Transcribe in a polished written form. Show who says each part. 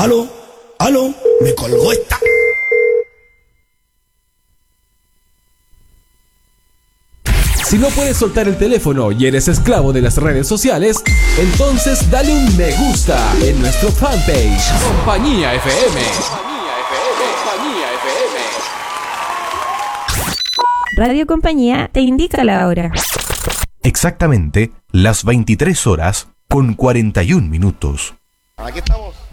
Speaker 1: Aló, aló, me colgó esta.
Speaker 2: Si no puedes soltar el teléfono y eres esclavo de las redes sociales, entonces dale un me gusta en nuestro fanpage Compañía FM.
Speaker 3: Radio Compañía te indica la hora.
Speaker 4: Exactamente las 23 horas con 41 minutos.
Speaker 5: Aquí estamos.